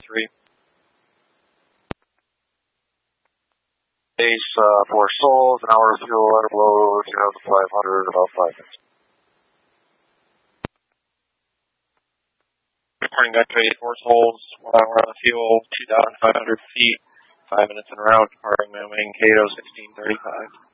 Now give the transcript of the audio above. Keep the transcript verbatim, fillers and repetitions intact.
three. Base uh, for Souls, an hour of fuel, out of load, two thousand five hundred, about five minutes. Good morning, Vector eighty-four Souls, one hour on the fuel, two thousand five hundred feet, five minutes en route, departing Mankato sixteen thirty-five.